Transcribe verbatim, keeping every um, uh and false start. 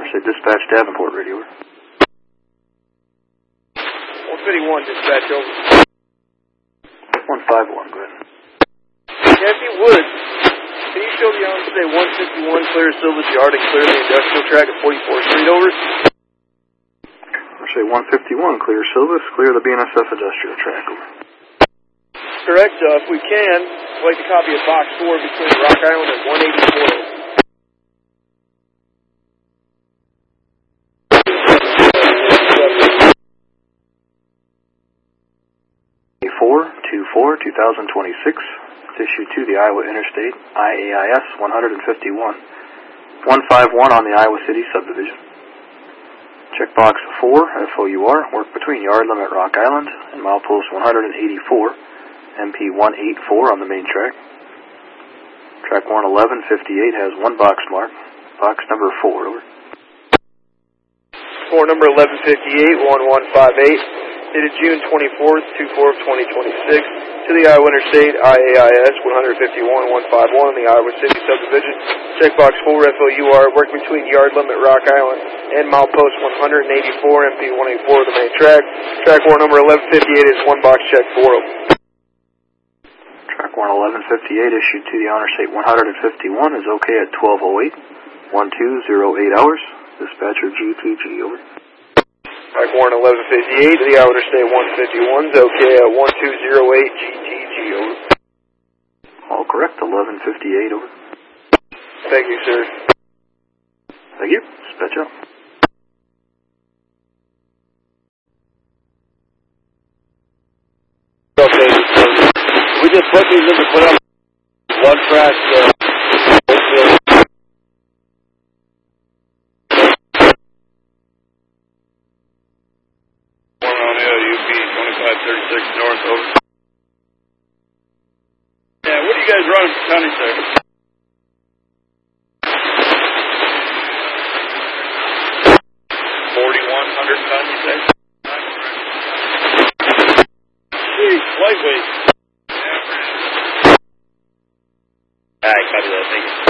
Interstate Dispatch, Davenport, radio. one fifty-one, dispatch, over. one five one, go ahead. Yeah, if you would, can you show me on say one fifty-one, clear Silva's yard and clear the industrial track at forty-fourth Street, over? Interstate one fifty-one, clear Silva's, clear the B N S F industrial track, over. Correct, uh, if we can, I'd like to copy of box four between Rock Island and one eighty-four. four two four two thousand twenty-six, issued to the Iowa Interstate, I A I S one fifty-one, one five one on the Iowa City subdivision. Checkbox four, F O U R, work between yard limit Rock Island and milepost one eighty-four, M P one eighty-four on the main track. Track one eleven fifty-eight has one box mark, box number four, over. four number eleven fifty-eight, one one five eight. Dated June twenty-fourth, two four of twenty twenty-six, to the Iowa Interstate, I A I S one fifty-one, one five one on the Iowa City subdivision. Checkbox four, F O U R, work between yard limit Rock Island and milepost one eighty-four, M P one eighty-four of the main track. Track one number eleven fifty-eight is one box check four. Track one eleven fifty-eight issued to the Interstate one fifty-one is okay at twelve oh eight, one two oh eight hours. Dispatcher G T G, over. Track one eleven fifty-eight, the Iowa Interstate one fifty-one is okay at one two oh eight G T G, over. All correct, eleven fifty-eight, over. Thank you, sir. Thank you. Dispatch out. Okay, so we just put these in to put up one track, uh, thirty-six north, over. Yeah, what are you guys running for county, sir? forty-one hundred ton, you say? Jeez, lightweight. Alright, copy that, thank you.